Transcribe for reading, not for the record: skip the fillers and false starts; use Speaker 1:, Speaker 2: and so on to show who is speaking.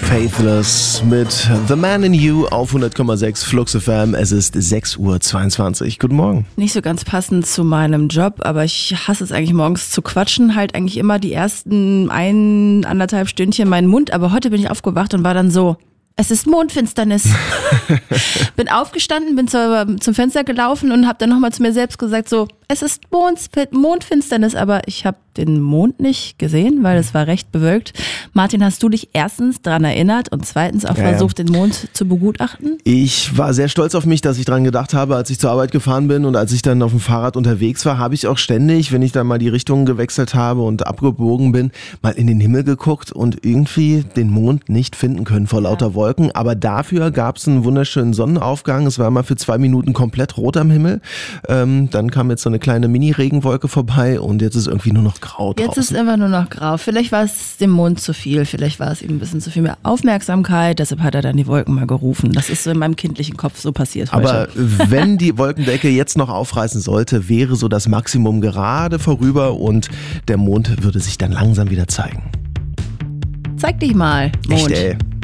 Speaker 1: Faithless mit The Man in You auf 100,6 Flux FM. Es ist 6:22 Uhr. Guten Morgen.
Speaker 2: Nicht so ganz passend zu meinem Job, aber ich hasse es eigentlich morgens zu quatschen. Halt eigentlich immer die ersten 1,5 Stündchen meinen Mund. Aber heute bin ich aufgewacht und war dann so, es ist Mondfinsternis. Bin aufgestanden, bin zum Fenster gelaufen und habe dann nochmal zu mir selbst gesagt, so, es ist Mondfinsternis, aber ich habe den Mond nicht gesehen, weil es war recht bewölkt. Martin, hast du dich erstens daran erinnert und zweitens auch versucht, den Mond zu begutachten?
Speaker 1: Ich war sehr stolz auf mich, dass ich dran gedacht habe, als ich zur Arbeit gefahren bin und als ich dann auf dem Fahrrad unterwegs war, habe ich auch ständig, wenn ich dann mal die Richtung gewechselt habe und abgebogen bin, mal in den Himmel geguckt und irgendwie den Mond nicht finden können vor lauter Wolken. Aber dafür gab es einen wunderschönen Sonnenaufgang. Es war mal für 2 Minuten komplett rot am Himmel. Dann kam jetzt so eine kleine Mini-Regenwolke vorbei und jetzt ist irgendwie nur noch grau draußen.
Speaker 2: Jetzt ist immer nur noch grau. Vielleicht war es dem Mond zu viel, vielleicht war es ihm ein bisschen zu viel mehr Aufmerksamkeit, deshalb hat er dann die Wolken mal gerufen. Das ist so in meinem kindlichen Kopf so passiert heute.
Speaker 1: Aber wenn die Wolkendecke jetzt noch aufreißen sollte, wäre so das Maximum gerade vorüber und der Mond würde sich dann langsam wieder zeigen.
Speaker 2: Zeig dich mal, Mond.
Speaker 1: Echt, ey.